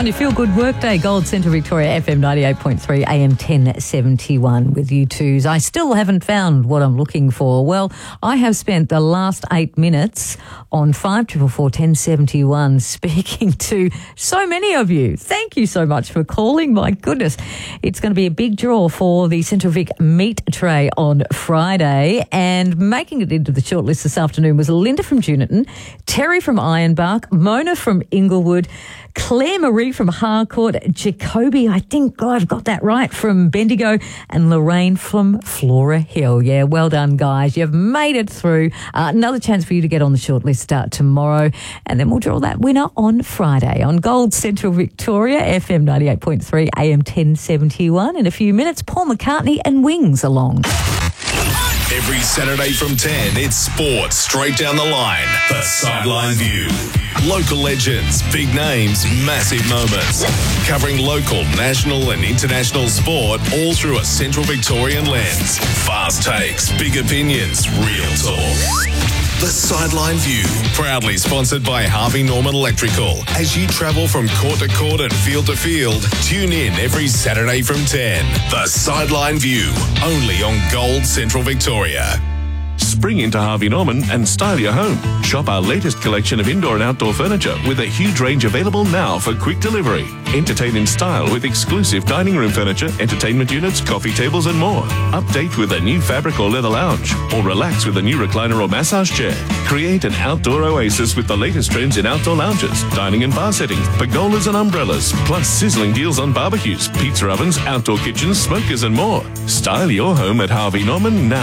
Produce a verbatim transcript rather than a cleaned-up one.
On your feel-good workday, Gold Centre Victoria, F M ninety-eight point three, A M ten seventy-one with you twos. I still haven't found what I'm looking for. Well, I have spent the last eight minutes on five four four, ten seventy-one speaking to so many of you. Thank you so much for calling. My goodness. It's going to be a big draw for the Central Vic meat tray on Friday, and making it into the shortlist this afternoon was Linda from Juniterton, Terry from Ironbark, Mona from Inglewood, Claire Marie from Harcourt, Jacoby, I think oh, I've got that right, from Bendigo, and Lorraine from Flora Hill. Yeah, well done, guys. You've made it through. Uh, another chance for you to get on the shortlist uh, tomorrow, and then we'll draw that winner on Friday on Gold Central Victoria, F M ninety-eight point three, A M ten seventy-one. In a few minutes, Paul McCartney and Wings along. Every Saturday from ten, it's sport straight down the line. The Sideline View. Local legends, big names, massive moments. Covering local, national and international sport all through a Central Victorian lens. Fast takes, big opinions, real talk. The Sideline View, proudly sponsored by Harvey Norman Electrical. As you travel from court to court and field to field, tune in every Saturday from ten. The Sideline View, only on Gold Central Victoria. Spring into Harvey Norman and style your home. Shop our latest collection of indoor and outdoor furniture with a huge range available now for quick delivery. Entertain in style with exclusive dining room furniture, entertainment units, coffee tables and more. Update with a new fabric or leather lounge, or relax with a new recliner or massage chair. Create an outdoor oasis with the latest trends in outdoor lounges, dining and bar settings, pergolas and umbrellas, plus sizzling deals on barbecues, pizza ovens, outdoor kitchens, smokers and more. Style your home at Harvey Norman now.